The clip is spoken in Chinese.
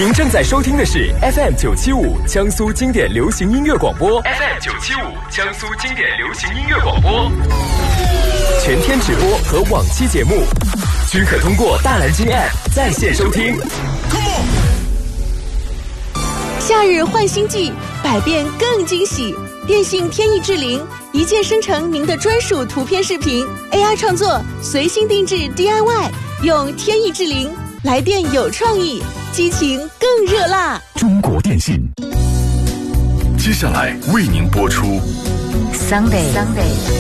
您正在收听的是 FM975 江苏经典流行音乐广播 ，FM975 江苏经典流行音乐广播，全天直播和往期节目均可通过大蓝鲸 App 在线收听。 夏日换新季，百变更惊喜。电信天翼智灵一键生成您的专属图片视频 ，AI 创作，随心定制 DIY， 用天翼智灵来电有创意，激情更热辣。 中国电信接下来为您播出 Sunday